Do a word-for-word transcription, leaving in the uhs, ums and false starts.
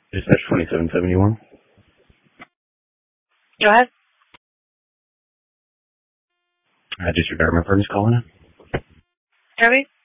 Dispatch twenty-seven seventy-one. Go ahead. I disregard my firm's calling in. Toby?